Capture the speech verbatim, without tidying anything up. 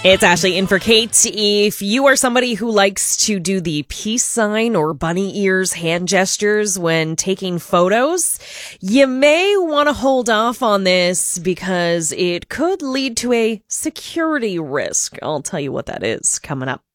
It's Ashley in for Kate. If you are somebody who likes to do the peace sign or bunny ears hand gestures when taking photos, you may want to hold off on this because it could lead to a security risk. I'll tell you what that is coming up.